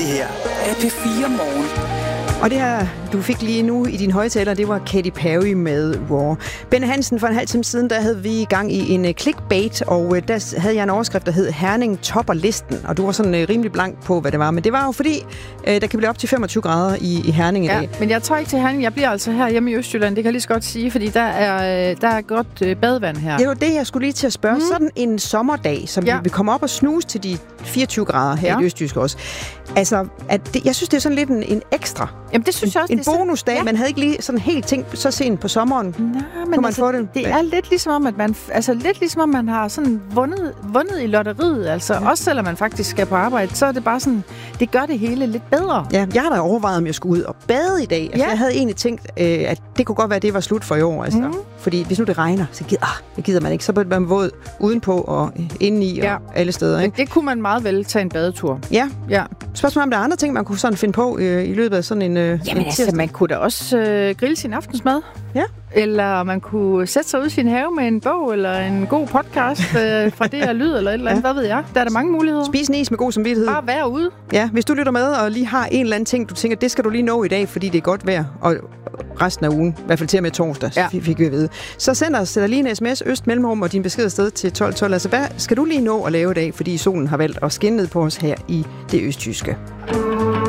her er P4 Morgen. Og det her, du fik lige nu i din højtaler, det var Katy Perry med Raw. Benne Hansen, for en halv time siden, der havde vi i gang i en clickbait, og der havde jeg en overskrift, der hed Herning topper listen. Og du var sådan rimelig blank på, hvad det var. Men det var jo fordi, der kan blive op til 25 grader i Herning i dag. Men jeg tager ikke til Herning. Jeg bliver altså her hjemme i Østjylland. Det kan jeg lige så godt sige, fordi der er godt badevand her. Det var det, jeg skulle lige til at spørge. Sådan en sommerdag, som vi kommer op og snuse til de 24 grader her i Østjysk også. Altså, jeg synes, det er sådan lidt en ekstra. Jamen, det synes jeg også. En bonusdag. Ja. Man havde ikke lige sådan helt tænkt så sent på sommeren. Nej, men altså, det er lidt ligesom om, at man har sådan vundet i lotteriet. Altså, også selvom man faktisk skal på arbejde, så er det bare sådan, det gør det hele lidt bedre. Ja, jeg har da overvejet, om jeg skulle ud og bade i dag. Altså, jeg havde egentlig tænkt, at det kunne godt være, at det var slut for i år. Altså. Fordi hvis nu det regner, så gider man ikke. Så bliver man våd udenpå og indeni og alle steder. Ikke? Det kunne man meget vel tage en badetur. Ja. Spørgsmålet om der er andre ting, man kunne sådan finde på i løbet af sådan en Jamen altså, man kunne da også grille sin aftensmad. Ja. Eller man kunne sætte sig ud i sin have med en bog, eller en god podcast fra det her lyd, eller et eller andet. Hvad ved jeg? Der er der mange muligheder. Spise en is med god samvittighed. Bare være ude. Ja, hvis du lytter med og lige har en eller anden ting, du tænker, det skal du lige nå i dag, fordi det er godt vejr, og resten af ugen, i hvert fald til og med torsdag, fik vi at vide. Så send lige en sms, Øst Mellemrum, og din besked afsted til 1212. Altså, hvad skal du lige nå at lave i dag, fordi solen har valgt at skinne ned på os her i det østjyske?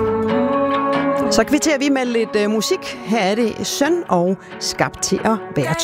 Så kvitterer vi med lidt musik. Her er det Søn og Skabt til at være